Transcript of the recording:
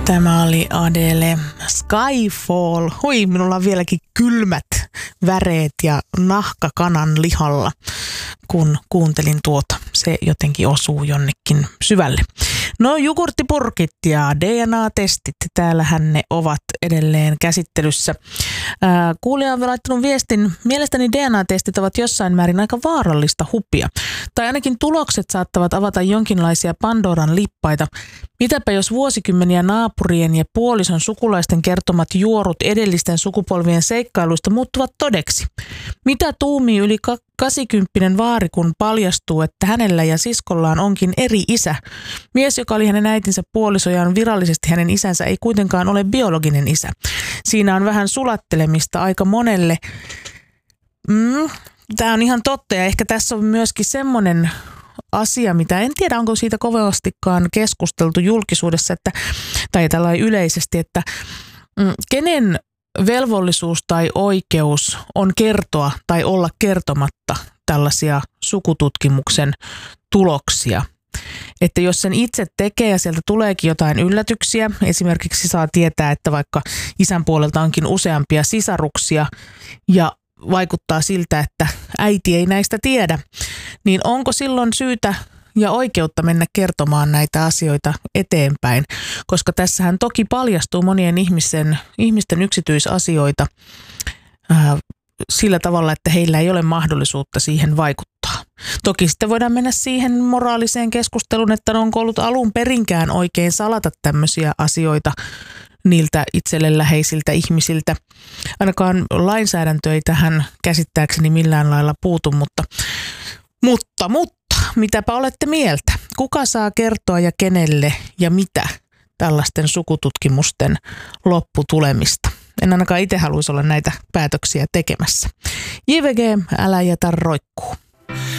Tämä oli Adele Skyfall. Hui, minulla on vieläkin kylmät väreet ja nahka kanan lihalla, kun kuuntelin tuota. Se jotenkin osuu jonnekin syvälle. No, jogurttipurkit ja DNA-testit, täällähän ne ovat edelleen käsittelyssä. Kuulija on laittanut viestin, mielestäni DNA-testit ovat jossain määrin aika vaarallista hupia. Tai ainakin tulokset saattavat avata jonkinlaisia Pandoran lippaita. Mitäpä jos vuosikymmeniä naapurien ja puolison sukulaisten kertomat juorut edellisten sukupolvien seikkailuista muuttuvat todeksi? Mitä tuumii yli 80 vaari, kun paljastuu, että hänellä ja siskollaan onkin eri isä? Mies, joka oli hänen äitinsä puoliso ja on virallisesti hänen isänsä, ei kuitenkaan ole biologinen isä. Siinä on vähän sulattelemista aika monelle. Tämä on ihan totta ja ehkä tässä on myöskin semmoinen asia, mitä en tiedä, onko siitä kovastikaan keskusteltu julkisuudessa tai tällainen yleisesti, että kenen velvollisuus tai oikeus on kertoa tai olla kertomatta tällaisia sukututkimuksen tuloksia. Että jos sen itse tekee ja sieltä tuleekin jotain yllätyksiä, esimerkiksi saa tietää, että vaikka isän puolelta onkin useampia sisaruksia ja vaikuttaa siltä, että äiti ei näistä tiedä, niin onko silloin syytä ja oikeutta mennä kertomaan näitä asioita eteenpäin? Koska tässähän toki paljastuu monien ihmisten yksityisasioita sillä tavalla, että heillä ei ole mahdollisuutta siihen vaikuttaa. Toki sitten voidaan mennä siihen moraaliseen keskusteluun, että onko ollut alun perinkään oikein salata tämmöisiä asioita niiltä itselle läheisiltä ihmisiltä. Ainakaan lainsäädäntö ei tähän käsittääkseni millään lailla puutu, mutta mitäpä olette mieltä? Kuka saa kertoa ja kenelle ja mitä tällaisten sukututkimusten lopputulemista? En ainakaan itse haluaisi olla näitä päätöksiä tekemässä. JVG, älä jätä roikkuu.